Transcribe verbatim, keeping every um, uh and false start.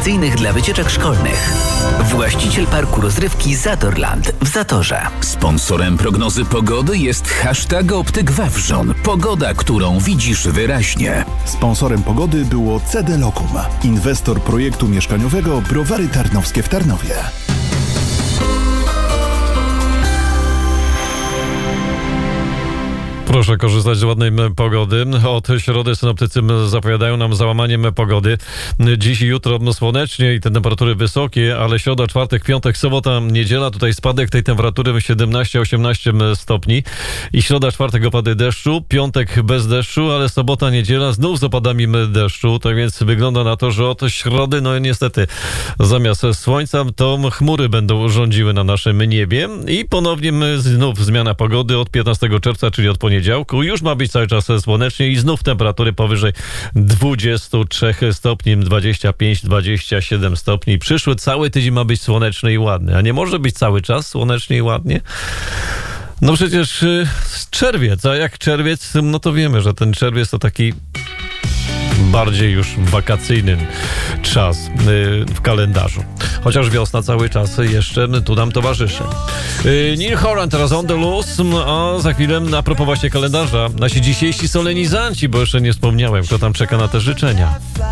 wakacyjnych dla wycieczek szkolnych. Właściciel parku rozrywki Zatorland w Zatorze. Sponsorem prognozy pogody jest hashtag Optyk Wawrzon. Pogoda, którą widzisz wyraźnie. Sponsorem pogody było C D Locum, inwestor projektu mieszkaniowego Browary Tarnowskie w Tarnowie. Proszę korzystać z ładnej pogody. Od środy synoptycy zapowiadają nam załamaniem pogody. Dziś i jutro słonecznie i te temperatury wysokie, ale środa, czwartek, piątek, sobota, niedziela, tutaj spadek tej temperatury siedemnaście osiemnaście stopni. I środa, czwartek opady deszczu, piątek bez deszczu, ale sobota, niedziela znów z opadami deszczu. Tak więc wygląda na to, że od środy, no niestety, zamiast słońca, to chmury będą rządziły na naszym niebie. I ponownie znów zmiana pogody od piętnastego czerwca, czyli od poniedziałku. Już ma być cały czas słonecznie i znów temperatury powyżej dwadzieścia trzy stopni, dwadzieścia pięć dwadzieścia siedem stopni. Przyszły cały tydzień ma być słoneczny i ładny, a nie może być cały czas słonecznie i ładnie? No przecież y, czerwiec, a jak czerwiec, no to wiemy, że ten czerwiec to taki bardziej już wakacyjny czas y, w kalendarzu. Chociaż wiosna cały czas jeszcze tu nam towarzyszy. Y, Neil Horan teraz On The Loose, a za chwilę a propos właśnie kalendarza, nasi dzisiejsi solenizanci, bo jeszcze nie wspomniałem, kto tam czeka na te życzenia.